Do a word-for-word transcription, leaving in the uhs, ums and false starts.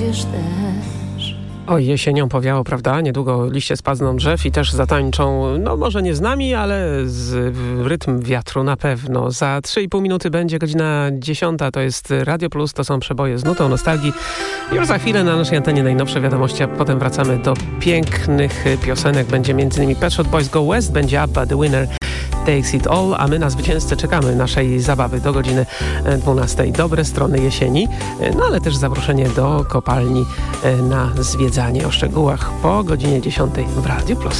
znajdziesz też. Oj, jesienią powiało, prawda? Niedługo liście spadną drzew i też zatańczą, no może nie z nami, ale z rytm wiatru na pewno. Za trzy i pół minuty będzie godzina dziesiąta, to jest Radio Plus, to są przeboje z nutą nostalgii. Już za chwilę na naszej antenie najnowsze wiadomości, a potem wracamy do pięknych piosenek. Będzie m.in. Pet Shop Boys Go West, będzie ABBA The Winner Takes It All, a my na zwycięzcę czekamy naszej zabawy do godziny dwunastej. Dobre strony jesieni, no ale też zaproszenie do kopalni na zwiedzanie. O szczegółach po godzinie dziesiątej w Radio Plus.